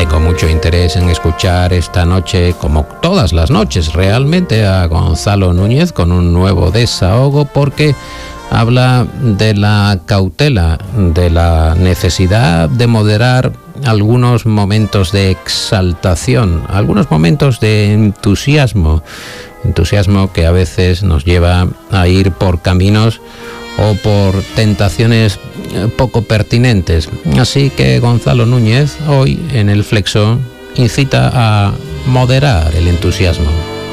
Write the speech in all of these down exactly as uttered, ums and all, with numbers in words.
Tengo mucho interés en escuchar esta noche, como todas las noches realmente, a Gonzalo Núñez con un nuevo desahogo, porque habla de la cautela, de la necesidad de moderar algunos momentos de exaltación, algunos momentos de entusiasmo, entusiasmo que a veces nos lleva a ir por caminos o por tentaciones poco pertinentes. Así que Gonzalo Núñez hoy en el Flexo incita a moderar el entusiasmo.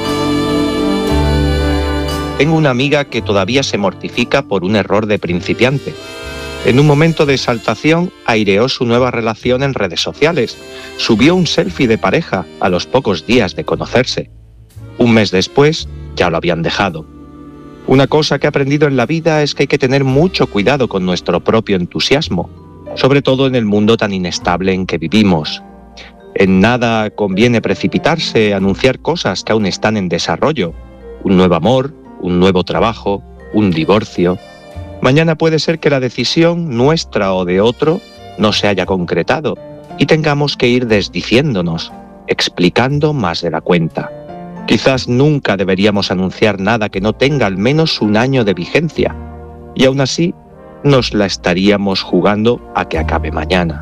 Tengo una amiga que todavía se mortifica por un error de principiante. En un momento de exaltación aireó su nueva relación en redes sociales. Subió un selfie de pareja a los pocos días de conocerse. Un mes después ya lo habían dejado. Una cosa que he aprendido en la vida es que hay que tener mucho cuidado con nuestro propio entusiasmo, sobre todo en el mundo tan inestable en que vivimos. En nada conviene precipitarse, anunciar cosas que aún están en desarrollo. Un nuevo amor, un nuevo trabajo, un divorcio. Mañana puede ser que la decisión nuestra o de otro no se haya concretado y tengamos que ir desdiciéndonos, explicando más de la cuenta. Quizás nunca deberíamos anunciar nada que no tenga al menos un año de vigencia, y aún así nos la estaríamos jugando a que acabe mañana.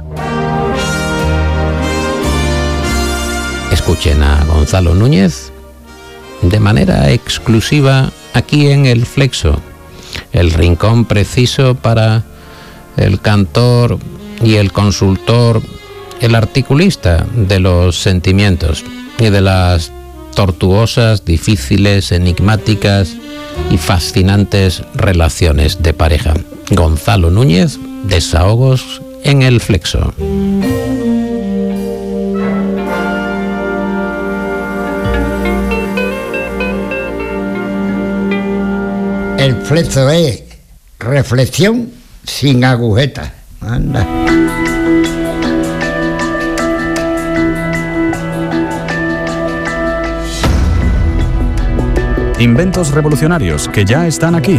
Escuchen a Gonzalo Núñez de manera exclusiva aquí en el Flexo, el rincón preciso para el cantor y el consultor, el articulista de los sentimientos y de las tortuosas, difíciles, enigmáticas y fascinantes relaciones de pareja. Gonzalo Núñez, desahogos en el Flexo. El Flexo es reflexión sin agujetas. Anda. Inventos revolucionarios que ya están aquí.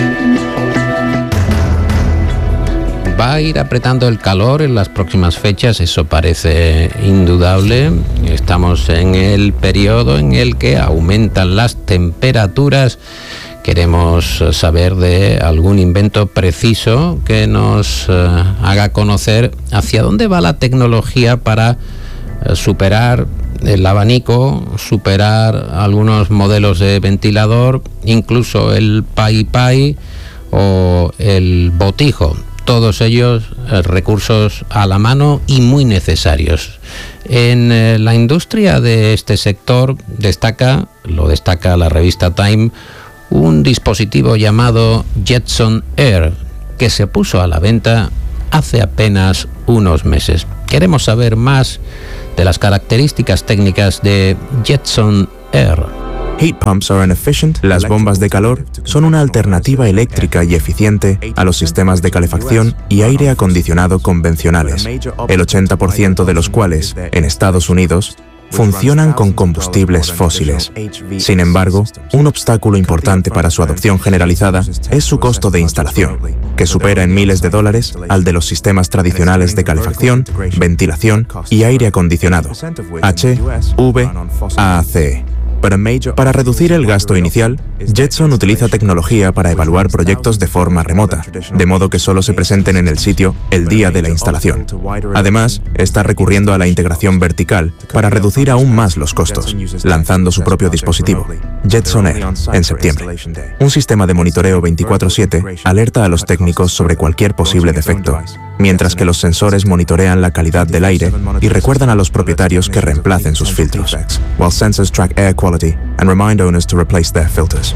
Va a ir apretando el calor en las próximas fechas, eso parece indudable. Estamos en el periodo en el que aumentan las temperaturas. Queremos saber de algún invento preciso que nos uh, haga conocer hacia dónde va la tecnología para uh, superar el abanico, superar algunos modelos de ventilador, incluso el pai pai o el botijo. Todos ellos uh, recursos a la mano y muy necesarios. En uh, la industria de este sector destaca, lo destaca la revista Time, un dispositivo llamado Jetson Air, que se puso a la venta hace apenas unos meses. Queremos saber más de las características técnicas de Jetson Air. Heat pumps are an efficient. Las bombas de calor son una alternativa eléctrica y eficiente a los sistemas de calefacción y aire acondicionado convencionales, el ochenta por ciento de los cuales, en Estados Unidos, funcionan con combustibles fósiles. Sin embargo, un obstáculo importante para su adopción generalizada es su costo de instalación, que supera en miles de dólares al de los sistemas tradicionales de calefacción, ventilación y aire acondicionado, H V A C. Para reducir el gasto inicial, Jetson utiliza tecnología para evaluar proyectos de forma remota, de modo que solo se presenten en el sitio el día de la instalación. Además, está recurriendo a la integración vertical para reducir aún más los costos, lanzando su propio dispositivo, Jetson Air, en septiembre. Un sistema de monitoreo veinticuatro siete alerta a los técnicos sobre cualquier posible defecto, mientras que los sensores monitorean la calidad del aire y recuerdan a los propietarios que reemplacen sus filtros, while sensors track air quality and remind owners to replace their filters.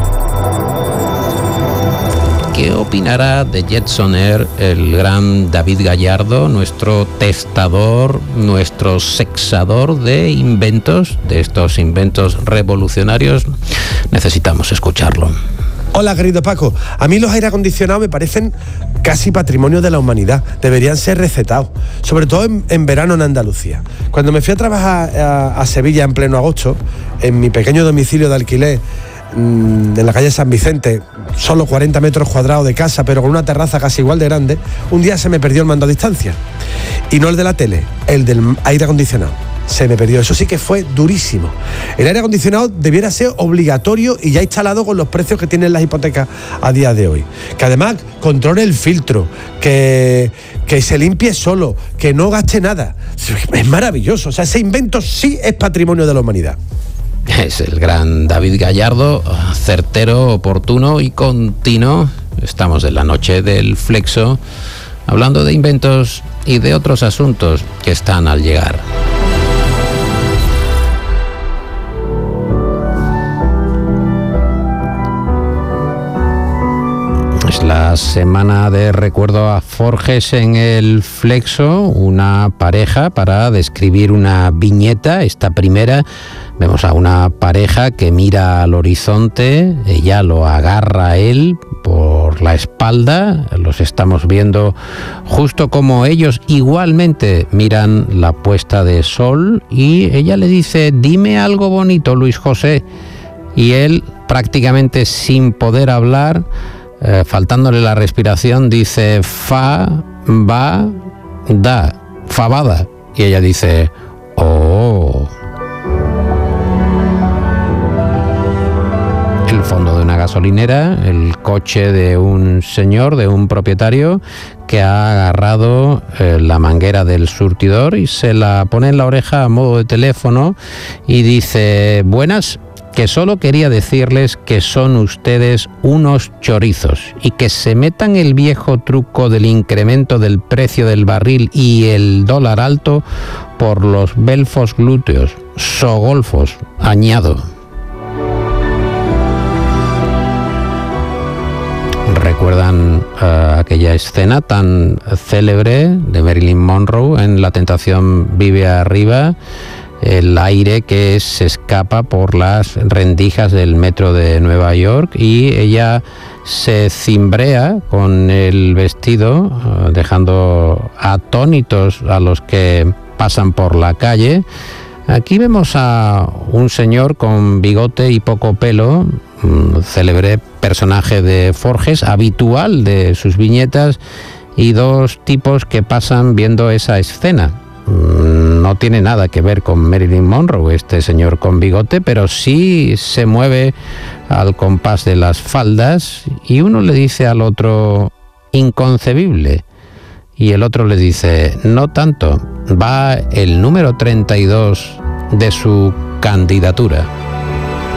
¿Qué opinará de Jetson Air el gran David Gallardo, nuestro testador, nuestro sexador de inventos, de estos inventos revolucionarios? Necesitamos escucharlo. Hola, querido Paco. A mí los aire acondicionados me parecen casi patrimonio de la humanidad. Deberían ser recetados, sobre todo en, en verano en Andalucía. Cuando me fui a trabajar a, a Sevilla en pleno agosto, en mi pequeño domicilio de alquiler, mmm, en la calle San Vicente, solo cuarenta metros cuadrados de casa, pero con una terraza casi igual de grande, un día se me perdió el mando a distancia. Y no el de la tele, el del aire acondicionado. Se me perdió. Eso sí que fue durísimo. El aire acondicionado debiera ser obligatorio y ya instalado con los precios que tienen las hipotecas a día de hoy. Que además controle el filtro, que, que se limpie solo, que no gaste nada. Es maravilloso. O sea, ese invento sí es patrimonio de la humanidad. Es el gran David Gallardo, certero, oportuno y continuo. Estamos en la noche del Flexo, hablando de inventos y de otros asuntos que están al llegar. Es la semana de recuerdo a Forges en el Flexo, una pareja para describir una viñeta. Esta primera, vemos a una pareja que mira al horizonte, ella lo agarra a él por la espalda, los estamos viendo justo como ellos igualmente miran la puesta de sol y ella le dice: dime algo bonito, Luis José, y él, prácticamente sin poder hablar, Eh, faltándole la respiración, dice: fa, va, da, fabada. Y ella dice: oh. El fondo de una gasolinera, el coche de un señor, de un propietario, que ha agarrado eh, la manguera del surtidor y se la pone en la oreja a modo de teléfono y dice: buenas, que solo quería decirles que son ustedes unos chorizos y que se metan el viejo truco del incremento del precio del barril y el dólar alto por los belfos glúteos, sogolfos, añado. ¿Recuerdan uh, aquella escena tan célebre de Marilyn Monroe en La tentación vive arriba? El aire que se escapa por las rendijas del metro de Nueva York y ella se cimbrea con el vestido, dejando atónitos a los que pasan por la calle. Aquí vemos a un señor con bigote y poco pelo, un célebre personaje de Forges, habitual de sus viñetas, y dos tipos que pasan viendo esa escena. No tiene nada que ver con Marilyn Monroe, este señor con bigote, pero sí se mueve al compás de las faldas y uno le dice al otro: inconcebible, y el otro le dice: no tanto, va el número treinta y dos de su candidatura.